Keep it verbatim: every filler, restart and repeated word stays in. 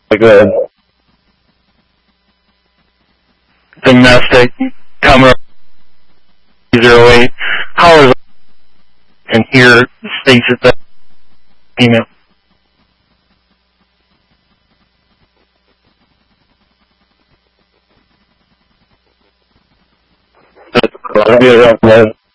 like the domestic Commodore zero eight callers and here states that email. That's